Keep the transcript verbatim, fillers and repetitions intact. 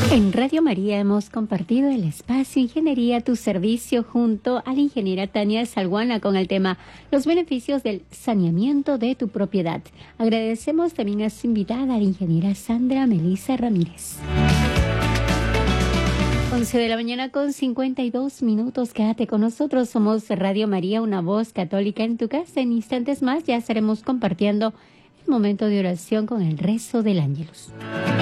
En Radio María hemos compartido el espacio Ingeniería a tu servicio junto a la ingeniera Tania Salguana con el tema Los beneficios del saneamiento de tu propiedad. Agradecemos también a su invitada, la ingeniera Sandra Melissa Ramírez. once de la mañana con cincuenta y dos minutos. Quédate con nosotros. Somos Radio María, una voz católica en tu casa. En instantes más ya estaremos compartiendo el momento de oración con el rezo del Ángelus.